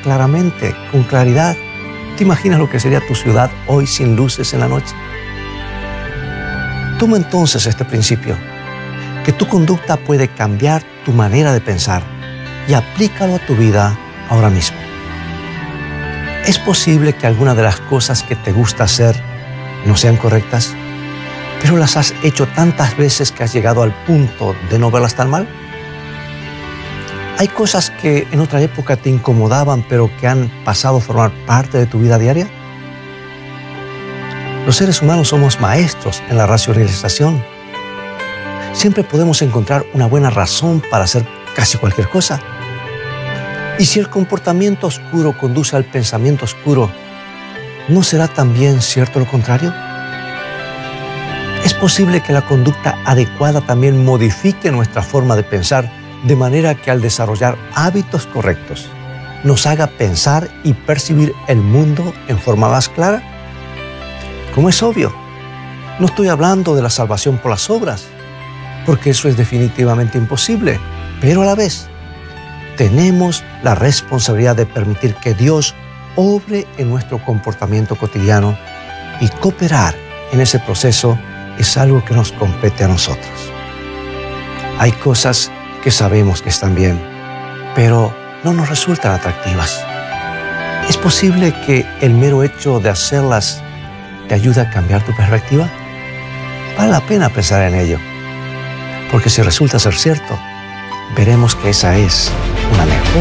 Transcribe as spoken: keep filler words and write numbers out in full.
claramente, con claridad. ¿Te imaginas lo que sería tu ciudad hoy sin luces en la noche? Toma entonces este principio, que tu conducta puede cambiar tu manera de pensar, y aplícalo a tu vida ahora mismo. ¿Es posible que algunas de las cosas que te gusta hacer no sean correctas, pero las has hecho tantas veces que has llegado al punto de no verlas tan mal? ¿Hay cosas que en otra época te incomodaban, pero que han pasado a formar parte de tu vida diaria? Los seres humanos somos maestros en la racionalización. Siempre podemos encontrar una buena razón para hacer casi cualquier cosa. Y si el comportamiento oscuro conduce al pensamiento oscuro, ¿no será también cierto lo contrario? Es posible que la conducta adecuada también modifique nuestra forma de pensar, de manera que al desarrollar hábitos correctos, nos haga pensar y percibir el mundo en forma más clara. Como es obvio, no estoy hablando de la salvación por las obras, porque eso es definitivamente imposible, pero a la vez tenemos la responsabilidad de permitir que Dios obre en nuestro comportamiento cotidiano, y cooperar en ese proceso es algo que nos compete a nosotros. Hay cosas que sabemos que están bien, pero no nos resultan atractivas. ¿Es posible que el mero hecho de hacerlas te ayude a cambiar tu perspectiva? Vale la pena pensar en ello, porque si resulta ser cierto, veremos que esa es una mejor